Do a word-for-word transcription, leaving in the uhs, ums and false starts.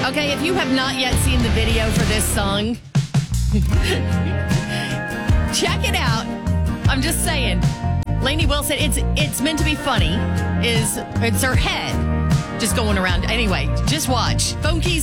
Okay, if you have not yet seen the video for this song, check it out. I'm just saying. Lainey Wilson, it's it's meant to be funny. Is it's her head just going around. Anyway, just watch. Phone Keys